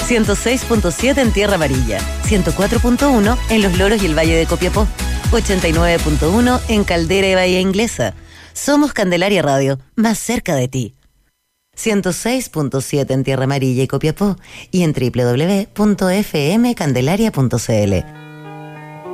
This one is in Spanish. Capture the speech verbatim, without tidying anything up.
ciento seis punto siete en Tierra Amarilla, ciento cuatro punto uno en Los Loros y el Valle de Copiapó, ochenta y nueve punto uno en Caldera y Bahía Inglesa. Somos Candelaria Radio, más cerca de ti. ciento seis punto siete en Tierra Amarilla y Copiapó y en doble u doble u doble u punto f m candelaria punto c l.